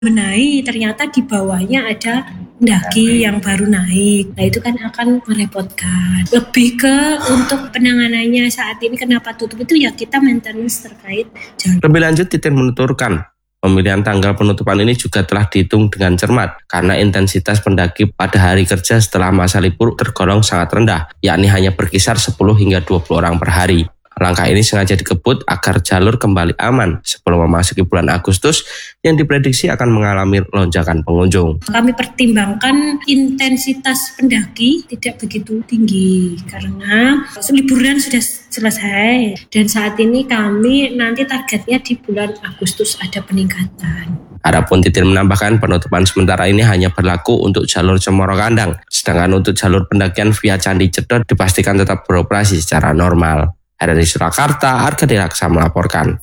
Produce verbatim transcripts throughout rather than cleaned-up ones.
benahi ternyata di bawahnya ada pendaki yang baru naik. Nah itu kan akan merepotkan. Lebih ke untuk penanganannya saat ini kenapa tutup itu ya kita maintenance terkait jalur. Lebih lanjut Titin menuturkan, pemilihan tanggal penutupan ini juga telah dihitung dengan cermat karena intensitas pendaki pada hari kerja setelah masa libur tergolong sangat rendah, yakni hanya berkisar sepuluh hingga dua puluh orang per hari. Langkah ini sengaja dikebut agar jalur kembali aman sebelum memasuki bulan Agustus yang diprediksi akan mengalami lonjakan pengunjung. Kami pertimbangkan intensitas pendaki tidak begitu tinggi karena liburan sudah selesai dan saat ini kami nanti targetnya di bulan Agustus ada peningkatan. Adapun Titin menambahkan penutupan sementara ini hanya berlaku untuk jalur Cemoro Kandang, sedangkan untuk jalur pendakian via Candi Cedot dipastikan tetap beroperasi secara normal. Dari Surakarta, Arga Dilaksa melaporkan.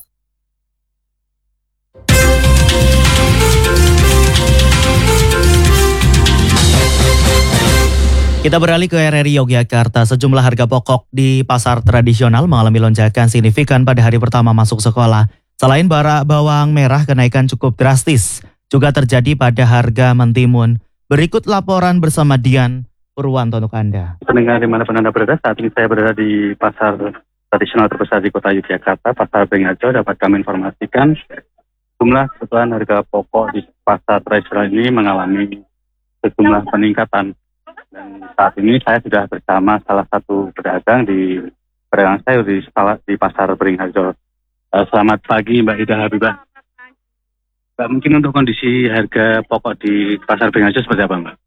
Kita beralih ke R R I Yogyakarta. Sejumlah harga pokok di pasar tradisional mengalami lonjakan signifikan pada hari pertama masuk sekolah. Selain bara bawang merah, kenaikan cukup drastis juga terjadi pada harga mentimun. Berikut laporan bersama Dian Purwanto untuk Anda. Pendengar dimanapun Anda berada, saat ini saya berada di pasar tradisional terbesar di kota Yogyakarta, Pasar Beringharjo. Dapat kami informasikan jumlah kebutuhan harga pokok di pasar tradisional ini mengalami sejumlah peningkatan. Dan saat ini saya sudah bersama salah satu pedagang di pedagang sayur di, di Pasar Beringharjo. Uh, selamat pagi Mbak Ida Habibah. Mbak, mungkin untuk kondisi harga pokok di Pasar Beringharjo seperti apa Mbak?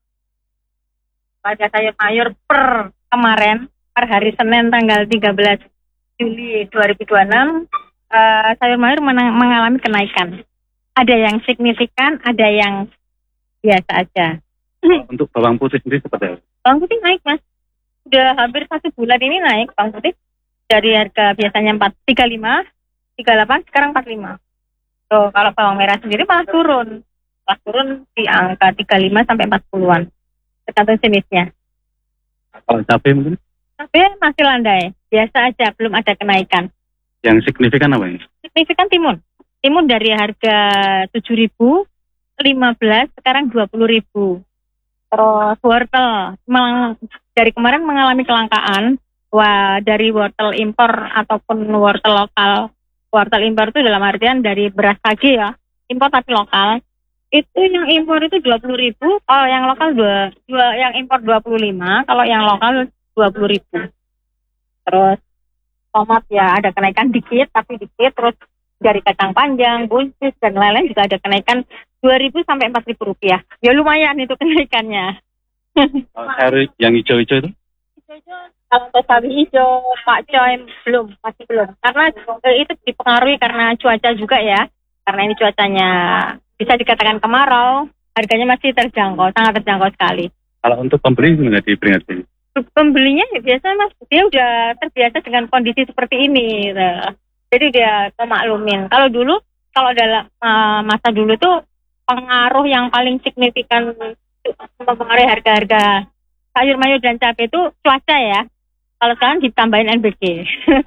Pada sayur mayur per kemarin, per hari Senin tanggal tiga belas Juli dua ribu dua puluh enam, uh, sayur mayur menang, mengalami kenaikan. Ada yang signifikan, ada yang biasa aja. Untuk bawang putih sendiri seperti apa? Bawang putih naik Mas. Sudah hampir satu bulan ini naik bawang putih. Dari harga biasanya empat tiga puluh lima, tiga puluh delapan, sekarang empat puluh lima. So, kalau bawang merah sendiri malah turun. Malah turun di angka tiga puluh lima sampai empat puluhan. Tergantung jenisnya. Kalau cabai mungkin? Cabai masih landai. Biasa aja, belum ada kenaikan. Yang signifikan apa ini? Signifikan timun. Timun dari harga tujuh ribu lima belas, sekarang dua puluh ribu. Terus wortel, dari kemarin mengalami kelangkaan. Wah, dari wortel impor ataupun wortel lokal. Wortel impor itu dalam artian dari beras kaki ya, impor tapi lokal. Itu yang impor itu dua puluh ribu, kalau yang lokal dua, dua yang impor dua puluh lima, kalau yang lokal dua puluh ribu. Terus tomat ya ada kenaikan dikit tapi dikit, terus dari kacang panjang, buncis dan lain-lain juga ada kenaikan dua ribu sampai empat ribu rupiah. Ya lumayan itu kenaikannya. Sayur yang hijau-hijau itu? Hijau-hijau. Kalau untuk sawi hijau, Pak Coy, belum, masih belum. Karena eh, itu dipengaruhi karena cuaca juga ya. Karena ini cuacanya bisa dikatakan kemarau, harganya masih terjangkau, sangat terjangkau sekali. Kalau untuk pembeli gimana di Beringharjo? Pembelinya ya biasa Mas, dia udah terbiasa dengan kondisi seperti ini. Gitu. Jadi dia memaklumin. Kalau dulu, kalau dalam uh, masa dulu tuh pengaruh yang paling signifikan mempengaruhi harga-harga sayur mayur dan cabai itu cuaca ya. Kalau sekarang ditambahin N B G.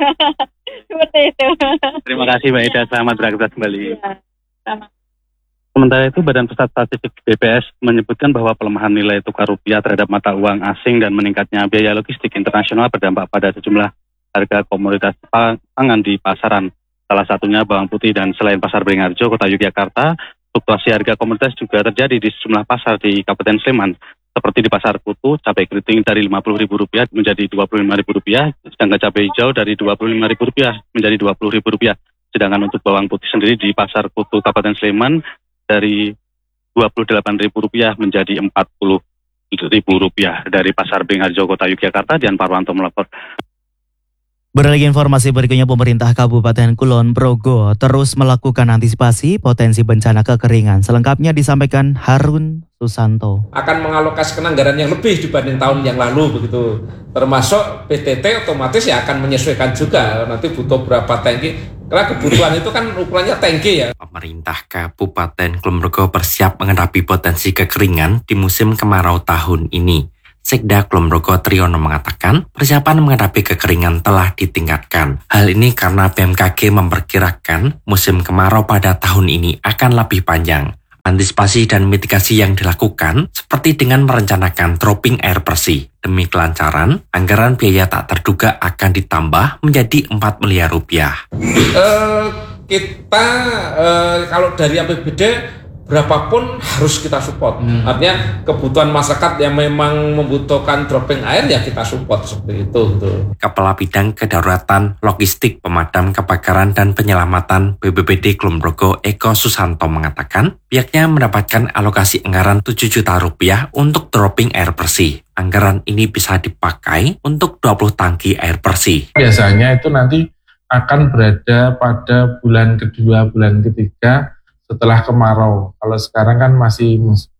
Seperti itu. Terima kasih Mbak Ida, selamat beraktivitas kembali. Ya, sama. Sementara itu, Badan Pusat Statistik B P S menyebutkan bahwa pelemahan nilai tukar rupiah terhadap mata uang asing dan meningkatnya biaya logistik internasional berdampak pada sejumlah harga komoditas pangan di pasaran. Salah satunya bawang putih, dan selain Pasar Beringharjo, Kota Yogyakarta, fluktuasi harga komoditas juga terjadi di sejumlah pasar di Kabupaten Sleman. Seperti di Pasar Kutu, cabai keriting dari lima puluh ribu rupiah menjadi dua puluh lima ribu rupiah, sedangkan cabai hijau dari dua puluh lima ribu rupiah menjadi dua puluh ribu rupiah. Sedangkan untuk bawang putih sendiri di Pasar Kutu Kabupaten Sleman dari dua puluh delapan ribu rupiah menjadi empat puluh ribu rupiah. Dari Pasar Beringharjo, Kota Yogyakarta, Dian Purwanto melapor. Beralih informasi berikutnya, pemerintah Kabupaten Kulon Progo terus melakukan antisipasi potensi bencana kekeringan. Selengkapnya disampaikan Harun Susanto. Akan mengalokasikan anggaran yang lebih dibanding tahun yang lalu begitu. Termasuk P T T otomatis ya akan menyesuaikan juga. Nanti butuh berapa tangki. Karena kebutuhan itu kan ukurannya tangki ya. Pemerintah Kabupaten Kulon Progo bersiap menghadapi potensi kekeringan di musim kemarau tahun ini. Sekda Kulon Progo Triyono mengatakan persiapan menghadapi kekeringan telah ditingkatkan. Hal ini karena B M K G memperkirakan musim kemarau pada tahun ini akan lebih panjang. Antisipasi dan mitigasi yang dilakukan seperti dengan merencanakan dropping air bersih. Demi kelancaran, anggaran biaya tak terduga akan ditambah menjadi empat miliar rupiah. Uh, kita uh, kalau dari A P B D berapapun harus kita support. Hmm. Artinya kebutuhan masyarakat yang memang membutuhkan dropping air ya kita support seperti itu. Gitu. Kepala Bidang Kedaruratan Logistik Pemadam Kebakaran dan Penyelamatan B B B D Kulonprogo Eko Susanto mengatakan pihaknya mendapatkan alokasi anggaran tujuh juta rupiah untuk dropping air bersih. Anggaran ini bisa dipakai untuk dua puluh tangki air bersih. Biasanya itu nanti akan berada pada bulan kedua, bulan ketiga setelah kemarau. Kalau sekarang kan masih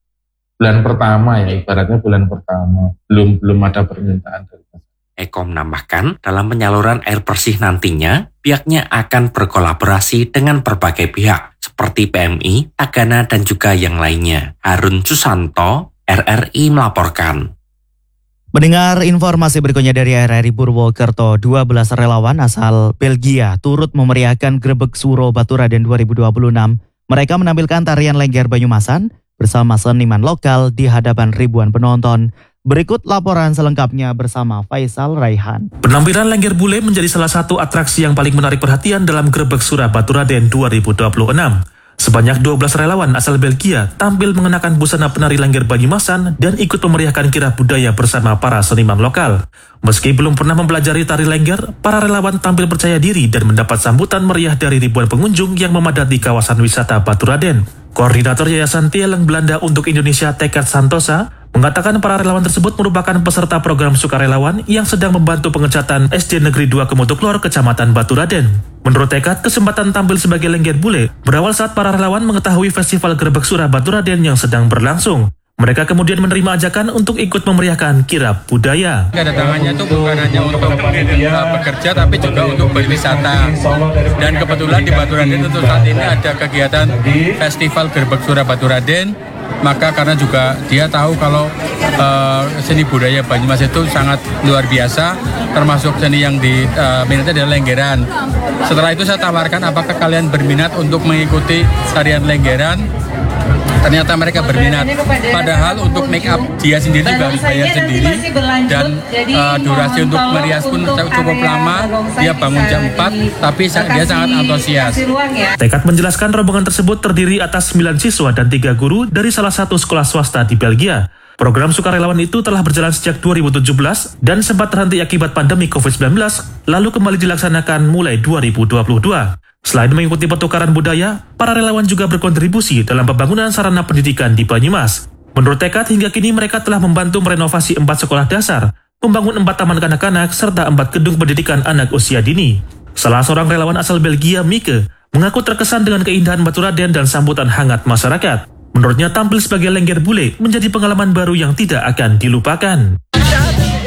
bulan pertama ya, ibaratnya bulan pertama. Belum belum ada permintaan dari masyarakat. Eko menambahkan, dalam penyaluran air bersih nantinya, pihaknya akan berkolaborasi dengan berbagai pihak, seperti P M I, Tagana, dan juga yang lainnya. Harun Susanto, R R I melaporkan. Mendengar informasi berikutnya dari R R I Purwokerto, dua belas relawan asal Belgia turut memeriahkan Grebek Suro Baturaden dua ribu dua puluh enam. Mereka menampilkan tarian Lengger Banyumasan bersama seniman lokal di hadapan ribuan penonton. Berikut laporan selengkapnya bersama Faisal Raihan. Penampilan Lengger Bule menjadi salah satu atraksi yang paling menarik perhatian dalam Grebek Suro Baturaden dua ribu dua puluh enam. Sebanyak dua belas relawan asal Belgia tampil mengenakan busana penari Lengger Banyumasan dan ikut memeriahkan kirab budaya bersama para seniman lokal. Meski belum pernah mempelajari tari Lengger, para relawan tampil percaya diri dan mendapat sambutan meriah dari ribuan pengunjung yang memadati kawasan wisata Baturaden. Koordinator Yayasan Tieleng Belanda untuk Indonesia Tekad Santosa mengatakan para relawan tersebut merupakan peserta program sukarelawan yang sedang membantu pengecatan S D Negeri dua Kemutuklor, Kecamatan Baturaden. Menurut Tekad, kesempatan tampil sebagai Lengger Bule berawal saat para relawan mengetahui Festival Grebek Suro Baturaden yang sedang berlangsung. Mereka kemudian menerima ajakan untuk ikut memeriahkan kirab budaya. Kedatangannya itu bukan hanya untuk uh, bekerja, tapi juga untuk berwisata. Dan kebetulan di Baturaden tentu saat ini ada kegiatan Festival Grebek Suro Baturaden. Maka karena juga dia tahu kalau uh, seni budaya Banyumas itu sangat luar biasa, termasuk seni yang diminati uh, adalah Lenggeran. Setelah itu saya tawarkan apakah kalian berminat untuk mengikuti tarian Lenggeran. Ternyata mereka berminat. Padahal untuk make up dia sendiri juga harus bayar sendiri. Dan uh, durasi untuk merias pun cukup lama. Dia bangun jam empat, tapi dia sangat antusias. Tekad menjelaskan rombongan tersebut terdiri atas sembilan siswa dan tiga guru dari salah satu sekolah swasta di Belgia. Program sukarelawan itu telah berjalan sejak dua ribu tujuh belas dan sempat terhenti akibat pandemi covid sembilan belas, lalu kembali dilaksanakan mulai dua ribu dua puluh dua. Selain mengikuti pertukaran budaya, para relawan juga berkontribusi dalam pembangunan sarana pendidikan di Banyumas. Menurut Tekad, hingga kini mereka telah membantu merenovasi empat sekolah dasar, membangun empat taman kanak-kanak, serta empat gedung pendidikan anak usia dini. Salah seorang relawan asal Belgia, Mike, mengaku terkesan dengan keindahan Baturaden dan sambutan hangat masyarakat. Menurutnya, tampil sebagai Lengger Bule menjadi pengalaman baru yang tidak akan dilupakan.